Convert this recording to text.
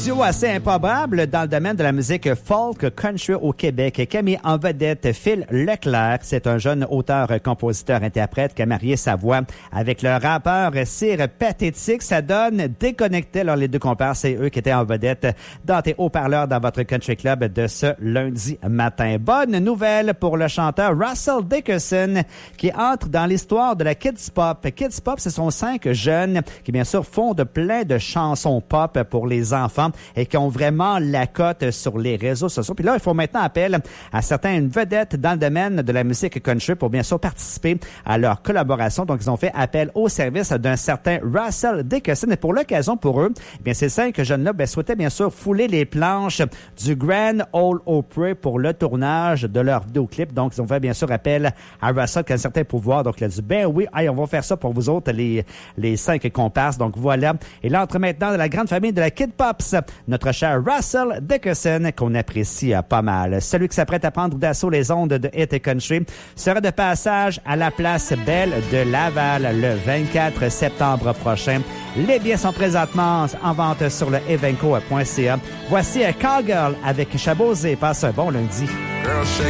Duo assez improbable dans le domaine de la musique folk country au Québec, qui a mis en vedette Phil Leclerc. C'est un jeune auteur, compositeur, interprète qui a marié sa voix avec le rappeur Cire Pathétique. Ça donne Déconnecté. Alors les deux compères, c'est eux qui étaient en vedette dans tes haut-parleurs dans votre country club de ce lundi matin. Bonne nouvelle pour le chanteur Russell Dickerson qui entre dans l'histoire de la Kids Pop. Kids Pop, ce sont 5 jeunes qui bien sûr font de plein de chansons pop pour les enfants et qui ont vraiment la cote sur les réseaux sociaux. Puis là, il faut maintenant appel à certaines vedettes dans le domaine de la musique country pour bien sûr participer à leur collaboration. Donc, ils ont fait appel au service d'un certain Russell Dickerson. Et pour l'occasion, pour eux, eh bien, ces 5 jeunes-là souhaitaient bien sûr fouler les planches du Grand Ole Opry pour le tournage de leur vidéoclip. Donc, ils ont fait bien sûr appel à Russell qui a un certain pouvoir. Donc, il a dit, ben oui, hey, on va faire ça pour vous autres, les 5 comparses. Donc, voilà. Et là, entre maintenant de la grande famille de la Kid Pops, notre cher Russell Dickerson, qu'on apprécie pas mal. Celui qui s'apprête à prendre d'assaut les ondes de Hit Country sera de passage à la place Belle de Laval le 24 septembre prochain. Les billets sont présentement en vente sur le evenco.ca. Voici Cowgirl avec Chabosé. Passe un bon lundi.